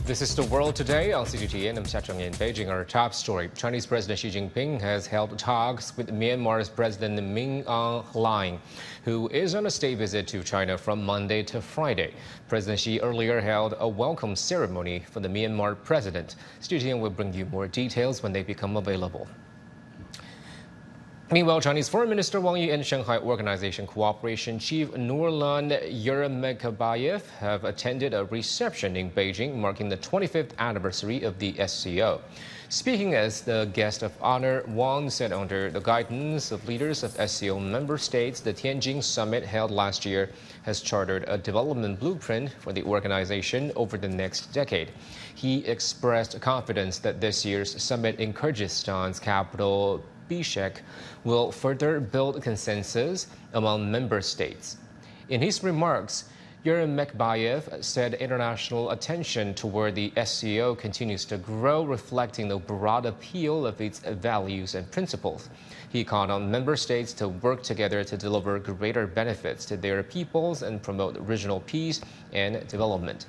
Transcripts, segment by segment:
This is The World Today on CGTN. I'm Xia Cheng in Beijing. Our top story. Chinese President Xi Jinping has held talks with Myanmar's President Min Aung Hlaing, who is on a state visit to China from Monday to Friday. President Xi earlier held a welcome ceremony for the Myanmar president. CGTN will bring you more details when they become available. Meanwhile, Chinese Foreign Minister Wang Yi and Shanghai Organization Cooperation Chief Nurlan Yermekbayev have attended a reception in Beijing marking the 25th anniversary of the SCO. Speaking as the guest of honor, Wang said under the guidance of leaders of SCO member states, the Tianjin summit held last year has chartered a development blueprint for the organization over the next decade. He expressed confidence that this year's summit in Kyrgyzstan's capital, Bishkek, will further build consensus among member states. In his remarks, Yermekbayev said international attention toward the SCO continues to grow, reflecting the broad appeal of its values and principles. He called on member states to work together to deliver greater benefits to their peoples and promote regional peace and development.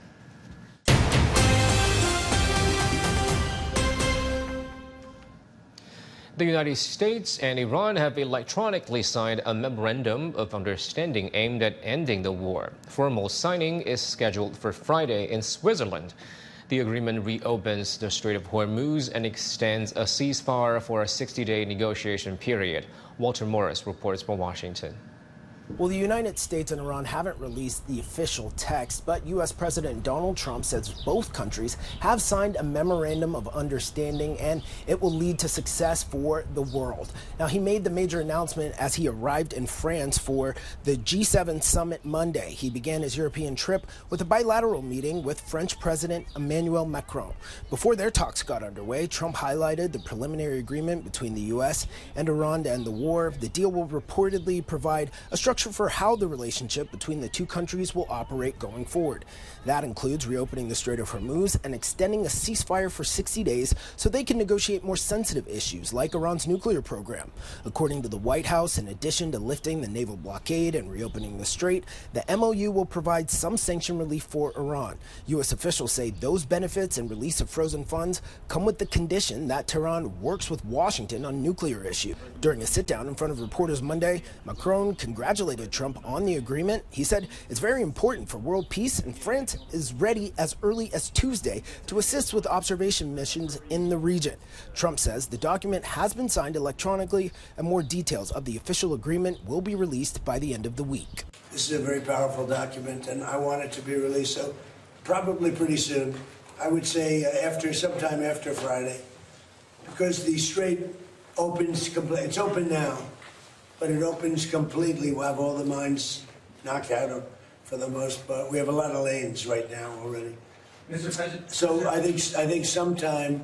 The United States and Iran have electronically signed a memorandum of understanding aimed at ending the war. Formal signing is scheduled for Friday in Switzerland. The agreement reopens the Strait of Hormuz and extends a ceasefire for a 60-day negotiation period. Walter Morris reports from Washington. Well, the United States and Iran haven't released the official text, but U.S. President Donald Trump says both countries have signed a memorandum of understanding and it will lead to success for the world. Now, he made the major announcement as he arrived in France for the G7 summit Monday. He began his European trip with a bilateral meeting with French President Emmanuel Macron. Before their talks got underway, Trump highlighted the preliminary agreement between the U.S. and Iran to end the war. The deal will reportedly provide a structure for how the relationship between the two countries will operate going forward. That includes reopening the Strait of Hormuz and extending a ceasefire for 60 days so they can negotiate more sensitive issues like Iran's nuclear program. According to the White House, in addition to lifting the naval blockade and reopening the strait, the MOU will provide some sanction relief for Iran. U.S. officials say those benefits and release of frozen funds come with the condition that Tehran works with Washington on nuclear issues. During a sit-down in front of reporters Monday, Macron congratulated Trump on the agreement. He said it's very important for world peace and France is ready as early as Tuesday to assist with observation missions in the region. Trump says the document has been signed electronically and more details of the official agreement will be released by the end of the week. This is a very powerful document and I want it to be released so probably pretty soon. I would say sometime after Friday, because the strait opens completely. It's open now, but it opens completely. We'll have all the mines knocked out for the most part. We have a lot of lanes right now already. Mr. President. So I think sometime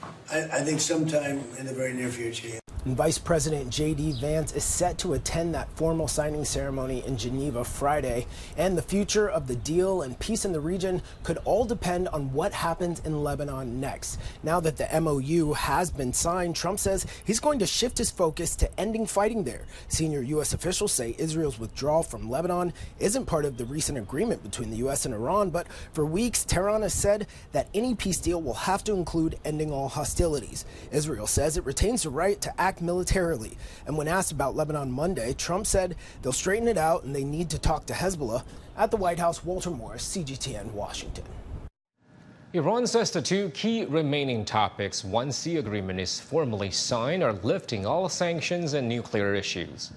in the very near future. And Vice President J.D. Vance is set to attend that formal signing ceremony in Geneva Friday. And the future of the deal and peace in the region could all depend on what happens in Lebanon next. Now that the MOU has been signed, Trump says he's going to shift his focus to ending fighting there. Senior U.S. officials say Israel's withdrawal from Lebanon isn't part of the recent agreement between the U.S. and Iran, but for weeks, Tehran has said that any peace deal will have to include ending all hostilities. Israel says it retains the right to act militarily. And when asked about Lebanon Monday, Trump said they'll straighten it out and they need to talk to Hezbollah. At the White House, Walter Morris, CGTN, Washington. Iran says the two key remaining topics once the agreement is formally signed are lifting all sanctions and nuclear issues.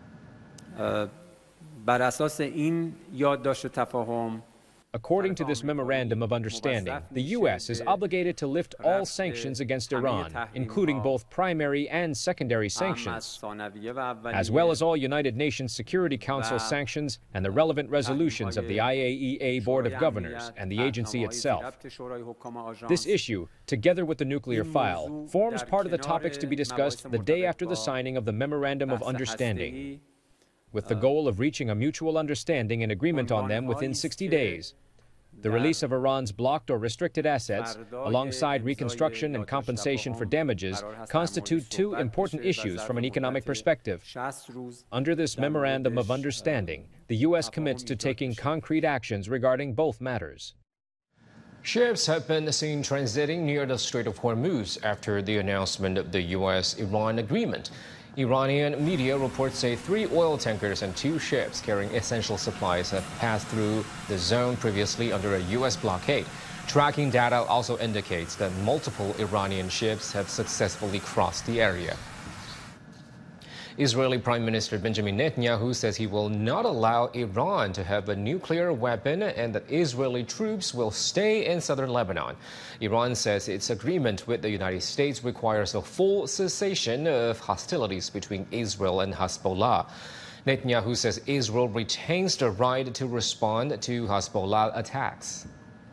بر اساس این یادداشت تفاهم According to this memorandum of understanding, the U.S. is obligated to lift all sanctions against Iran, including both primary and secondary sanctions, as well as all United Nations Security Council sanctions and the relevant resolutions of the IAEA Board of Governors and the agency itself. This issue, together with the nuclear file, forms part of the topics to be discussed the day after the signing of the Memorandum of Understanding, with the goal of reaching a mutual understanding and agreement on them within 60 days. The release of Iran's blocked or restricted assets, alongside reconstruction and compensation for damages, constitute two important issues from an economic perspective. Under this Memorandum of Understanding, the U.S. commits to taking concrete actions regarding both matters. Ships have been seen transiting near the Strait of Hormuz after the announcement of the U.S.-Iran agreement. Iranian media reports say 3 oil tankers and 2 ships carrying essential supplies have passed through the zone previously under a U.S. blockade. Tracking data also indicates that multiple Iranian ships have successfully crossed the area. Israeli Prime Minister Benjamin Netanyahu says he will not allow Iran to have a nuclear weapon and that Israeli troops will stay in southern Lebanon. Iran says its agreement with the United States requires a full cessation of hostilities between Israel and Hezbollah. Netanyahu says Israel retains the right to respond to Hezbollah attacks.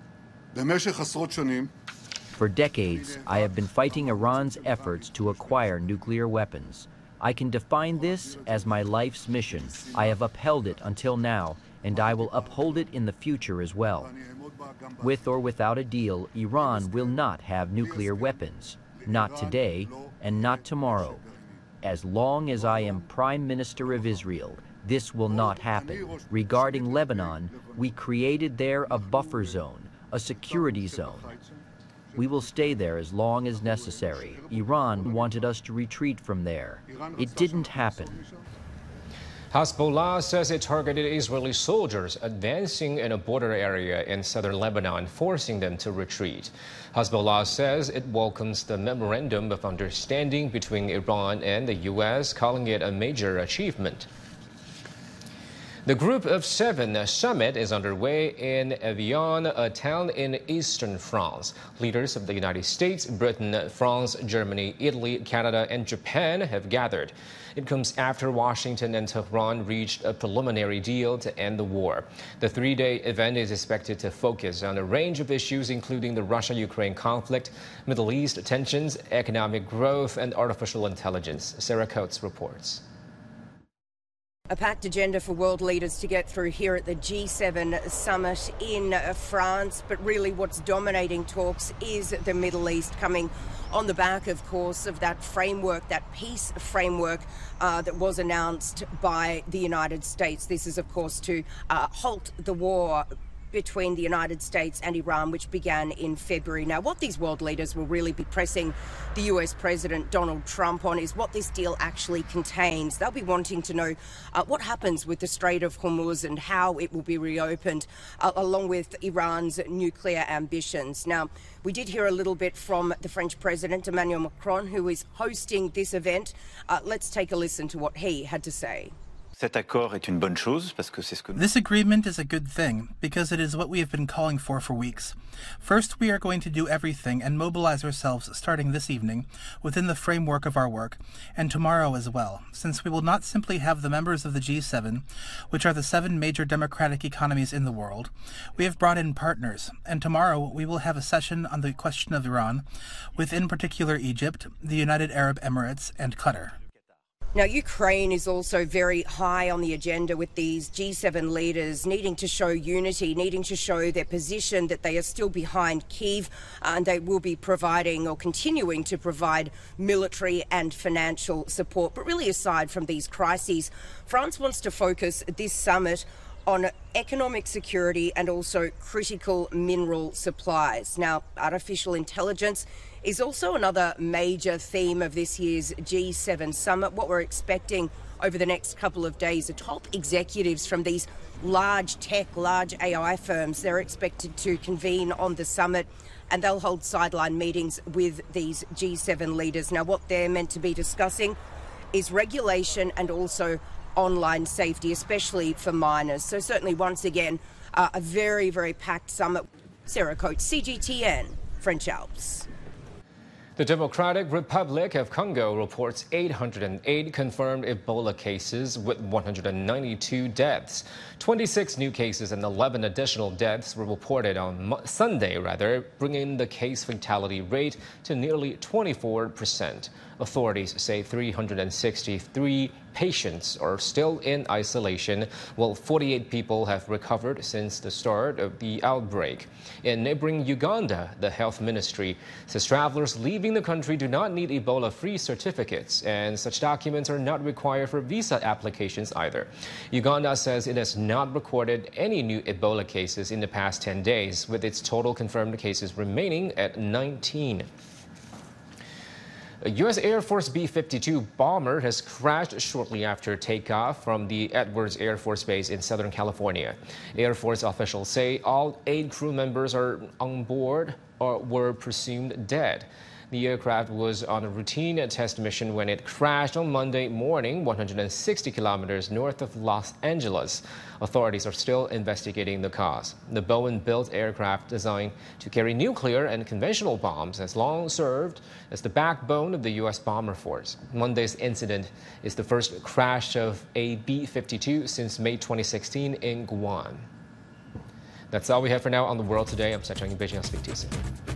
For decades, I have been fighting Iran's efforts to acquire nuclear weapons. I can define this as my life's mission. I have upheld it until now, and I will uphold it in the future as well. With or without a deal, Iran will not have nuclear weapons. Not today, and not tomorrow. As long as I am Prime Minister of Israel, this will not happen. Regarding Lebanon, we created there a buffer zone, a security zone. We will stay there as long as necessary. Iran wanted us to retreat from there. It didn't happen. Hezbollah says it targeted Israeli soldiers advancing in a border area in southern Lebanon, forcing them to retreat. Hezbollah says it welcomes the memorandum of understanding between Iran and the U.S., calling it a major achievement. The Group of 7 summit is underway in Evian, a town in eastern France. Leaders of the United States, Britain, France, Germany, Italy, Canada, and Japan have gathered. It comes after Washington and Tehran reached a preliminary deal to end the war. The 3-day event is expected to focus on a range of issues, including the Russia-Ukraine conflict, Middle East tensions, economic growth, and artificial intelligence. Sarah Coates reports. A packed agenda for world leaders to get through here at the G7 summit in France, but really what's dominating talks is the Middle East, coming on the back, of course, of that framework, that peace framework that was announced by the United States. This is, of course, to halt the war between the United States and Iran, which began in February. Now, what these world leaders will really be pressing the US President Donald Trump on is what this deal actually contains. They'll be wanting to know what happens with the Strait of Hormuz and how it will be reopened, along with Iran's nuclear ambitions. Now, we did hear a little bit from the French President Emmanuel Macron, who is hosting this event. Let's take a listen to what he had to say. This agreement is a good thing because it is what we have been calling for weeks. First, we are going to do everything and mobilize ourselves starting this evening within the framework of our work, and tomorrow as well, since we will not simply have the members of the G7, which are the 7 major democratic economies in the world. We have brought in partners, and tomorrow we will have a session on the question of Iran, with in particular Egypt, the United Arab Emirates, and Qatar. Now, Ukraine is also very high on the agenda, with these G7 leaders needing to show unity, needing to show their position that they are still behind Kyiv, and they will be providing or continuing to provide military and financial support. But really, aside from these crises, France wants to focus this summit on economic security and also critical mineral supplies. Now, artificial intelligence is also another major theme of this year's G7 summit. What we're expecting over the next couple of days are top executives from these large tech, large AI firms. They're expected to convene on the summit, and they'll hold sideline meetings with these G7 leaders. Now, what they're meant to be discussing is regulation and also online safety, especially for miners. So certainly, once again, a very, very packed summit. Sarah Coates, CGTN, French Alps. The Democratic Republic of Congo reports 808 confirmed Ebola cases with 192 deaths. 26 new cases and 11 additional deaths were reported on Sunday, bringing the case fatality rate to nearly 24%. Authorities say 363 patients are still in isolation, while 48 people have recovered since the start of the outbreak. In neighboring Uganda, the health ministry says travelers leaving the country do not need Ebola-free certificates, and such documents are not required for visa applications either. Uganda says it has not recorded any new Ebola cases in the past 10 days, with its total confirmed cases remaining at 19. A U.S. Air Force B-52 bomber has crashed shortly after takeoff from the Edwards Air Force Base in Southern California. Air Force officials say all 8 crew members are on board or were presumed dead. The aircraft was on a routine test mission when it crashed on Monday morning, 160 kilometers north of Los Angeles. Authorities are still investigating the cause. The Boeing-built aircraft, designed to carry nuclear and conventional bombs, has long served as the backbone of the U.S. bomber force. Monday's incident is the first crash of a B-52 since May 2016 in Guam. That's all we have for now on The World Today. I'm Sachang in Beijing. I'll speak to you soon.